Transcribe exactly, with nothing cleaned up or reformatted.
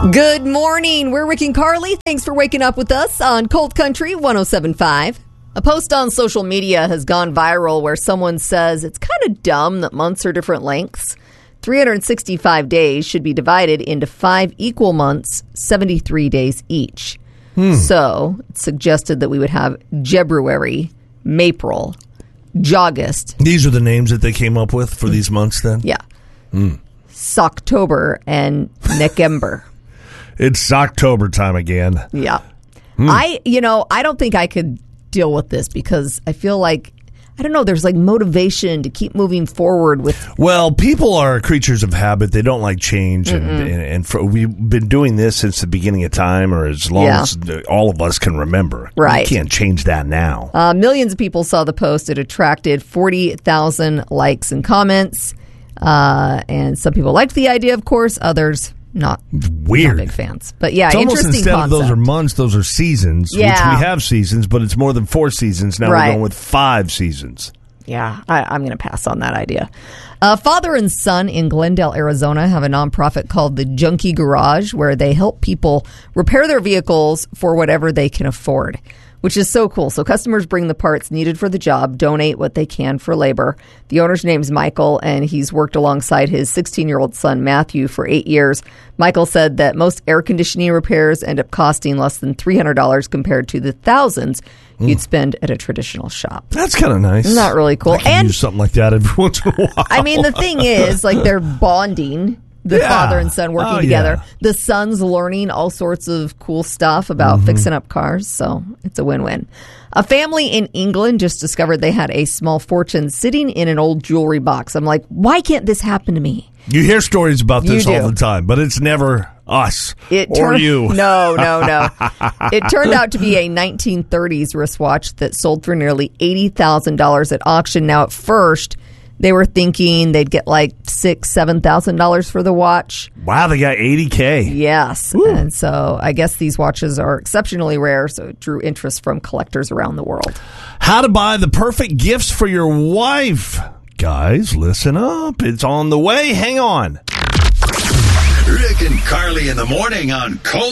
Good morning. We're Rick and Carly. Thanks for waking up with us on Cold Country one oh seven point five. A post on social media has gone viral where someone says it's kind of dumb that months are different lengths. three hundred sixty-five days should be divided into five equal months, seventy-three days each. Hmm. So it's suggested that we would have Jebruary, Mapril, Jawgust. These are the names that they came up with for these months then? Yeah. Hmm. Socktober and Nekember. It's October time again. Yeah. Hmm. I, you know, I don't think I could deal with this because I feel like, I don't know, there's like motivation to keep moving forward with. Well, people are creatures of habit. They don't like change. And, and, and for, we've been doing this since the beginning of time, or as long Yeah. as all of us can remember. Right. You can't change that now. Uh, millions of people saw the post. It attracted forty thousand likes and comments. Uh, and some people liked the idea, of course. Others not. Weird. Not big fans. But yeah, it's almost interesting instead concept. of those are months, those are seasons, Yeah. which we have seasons, but it's more than four seasons. Now Right. we're going with five seasons. Yeah, I, I'm going to pass on that idea. Uh, father and son in Glendale, Arizona have a nonprofit called the Junkie Garage where they help people repair their vehicles for whatever they can afford, which is so cool. So customers bring the parts needed for the job, donate what they can for labor. The owner's name's Michael, and he's worked alongside his sixteen-year-old son, Matthew, for eight years. Michael said that most air conditioning repairs end up costing less than three hundred dollars compared to the thousands you'd spend at a traditional shop. That's kind of nice. Isn't that really cool? I can And use something like that every once in a while. I mean, the thing is, like, they're bonding, the Yeah. father and son working Oh, together. yeah. The son's learning all sorts of cool stuff about Mm-hmm. fixing up cars, so it's a win-win. A family in England just discovered they had a small fortune sitting in an old jewelry box. I'm like, why can't this happen to me? You hear stories about this You all do. the time, but it's never us It or turned, you. No, no, no. It turned out to be a nineteen thirties wristwatch that sold for nearly eighty thousand dollars at auction. Now, at first, they were thinking they'd get like six, seven thousand dollars for the watch. Wow, they got eighty K. Yes, Woo. and so I guess these watches are exceptionally rare, so it drew interest from collectors around the world. How to buy the perfect gifts for your wife. Guys, listen up. It's on the way. Hang on. Rick and Carly in the morning on Cold